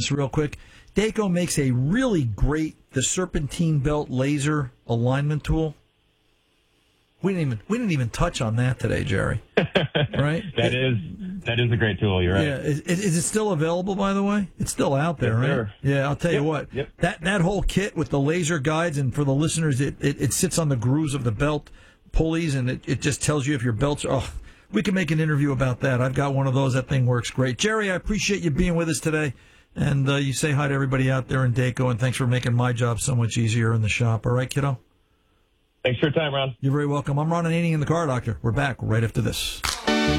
this real quick. Dayco makes a really the serpentine belt laser alignment tool. We didn't even touch on that today, Jerry. Right? That is a great tool. You're right. Yeah. Is it still available, by the way? It's still out there, Yes, right? sir. Yeah. I'll tell you what. Yep. That whole kit with the laser guides, and for the listeners, it sits on the grooves of the belt pulleys, and it just tells you if your belts. Oh, we can make an interview about that. I've got one of those. That thing works great. Jerry, I appreciate you being with us today, and you say hi to everybody out there in Dayco, and thanks for making my job so much easier in the shop. All right, kiddo. Thanks for your time, Ron. You're very welcome. I'm Ron Ananian, the Car Doctor. We're back right after this.